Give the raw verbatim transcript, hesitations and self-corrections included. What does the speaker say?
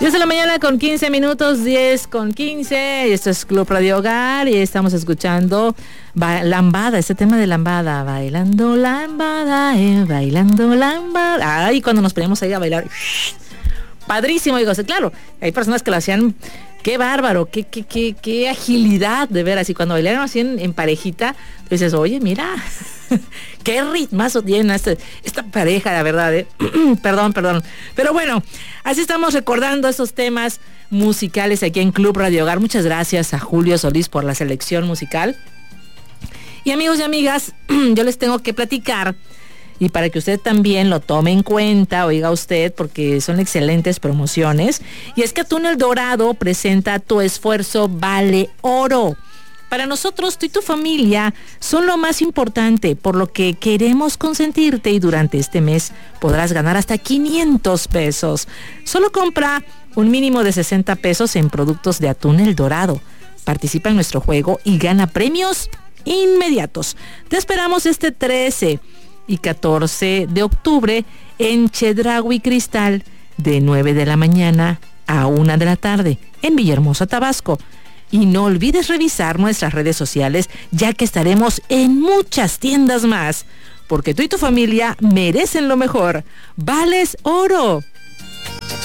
diez de la mañana con quince minutos, diez con quince, y esto es Club Radio Hogar, y estamos escuchando ba- Lambada, este tema de Lambada, bailando Lambada, eh, bailando Lambada. Ay, cuando nos poníamos ahí a bailar, padrísimo, digo, sí, claro, hay personas que lo hacían, qué bárbaro, qué, qué, qué, qué agilidad, de veras, y cuando bailaron así en, en parejita, dices, oye, mira, qué ritmazo tiene este, esta pareja, la verdad, ¿eh? perdón, perdón, pero bueno, así estamos recordando esos temas musicales aquí en Club Radio Hogar. Muchas gracias a Julio Solís por la selección musical. Y amigos y amigas, yo les tengo que platicar, y para que usted también lo tome en cuenta, oiga usted, porque son excelentes promociones, y es que Atún El Dorado presenta Tu Esfuerzo Vale Oro. Para nosotros, tú y tu familia son lo más importante, por lo que queremos consentirte, y durante este mes podrás ganar hasta quinientos pesos. Solo compra un mínimo de sesenta pesos en productos de Atún El Dorado. Participa en nuestro juego y gana premios inmediatos. Te esperamos este trece y catorce de octubre en Chedraui Cristal, de nueve de la mañana a una de la tarde, en Villahermosa, Tabasco. Y no olvides revisar nuestras redes sociales, ya que estaremos en muchas tiendas más, porque tú y tu familia merecen lo mejor. ¡Vales oro!